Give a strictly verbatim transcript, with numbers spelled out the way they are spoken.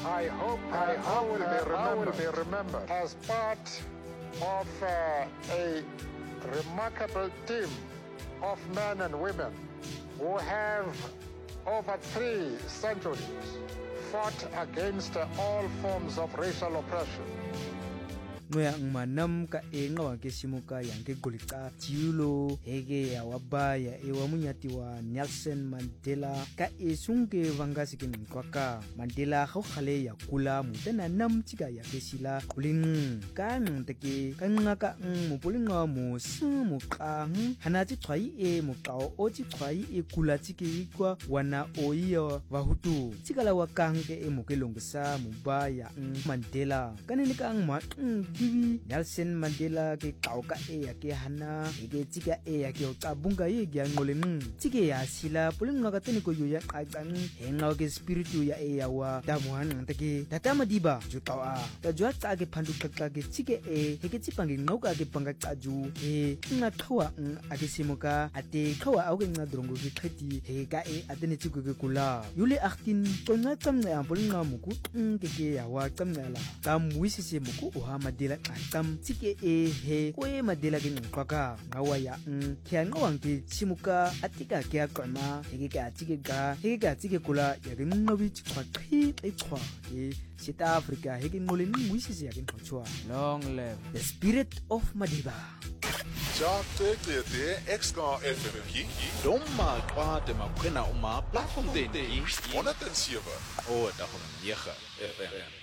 I hope I, I, will, be I will be remembered as part of uh, a remarkable team of men and women who have over three centuries fought against all forms of racial oppression. Noya ngmanam ka enga ke simuka yang ke golika jiulo hege ya wabaya e wa munyati wa Nelson Mandela ka esunge vangasi ke nkwaka Mandela go khale ya kula mutena nam tika ya ke sila kuling ka nteke ka ngaka mo polinga mo mo kang hanati tshwai e mo kao o tsi tshwai e kula tsike kwa wana oiya wa hutu tsikala wa kang ke e mo ke longsa mo ba ya Mandela kanene ka ngma Nelson Mandela ke kauka e ya ke hana ke tsika e ya ke tsabunga ye ya ngoleng tsike ya sila pulinga ka tene ko yo ya qaqang henga ke spiritu ya e ya wa damuhan take tatama diba jutawa ta jwa tsa ke phandu qaqqa ke tsike e ke tsipange ngauka ke panga qaju e nga qhawa a ke simuka ate qhawa au ke ngadrongo ke qheti he ka e atene tsiko ke kula yule eighteen qonga tsamne a pulinga muku ke ke ya wa tsamnela tamwisise muku o ha Mandela qam tsike e he ko e Mandela ke nqaka ngawa ya n ke ngawang ke chimuka atika ke aqama he ke atike ga he ke atike kula ya ke ngobi tshwa qhi e tshwa e South Africa he ke ngole ngwisise ya ke nqotshwa long live the spirit of Madiba. Ja te te te Extra F M ki Domma kwa te makwena uma platform de honderd en sewe o da honderd en negen F M